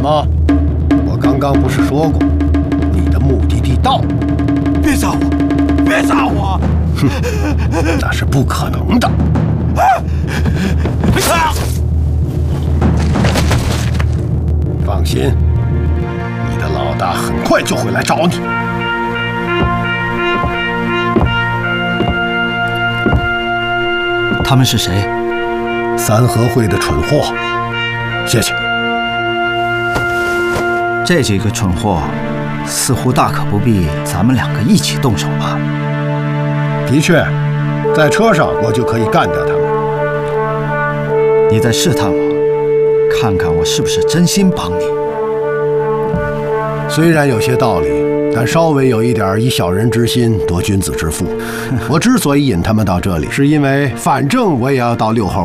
么？我刚刚不是说过，你的目的地到了。 别杀我！别杀我！ 哼，那是不可能的。放心，你的老大很快就会来找你。 他们是谁？ 三合会的蠢货。谢谢。 这几个蠢货，似乎大可不必咱们两个一起动手吧？ 的确，在车上我就可以干掉他们。 你在试探我，看看我是不是真心帮你。 虽然有些道理，但稍微有一点以小人之心夺君子之腹。我之所以引他们到这里，是因为反正我也要到6号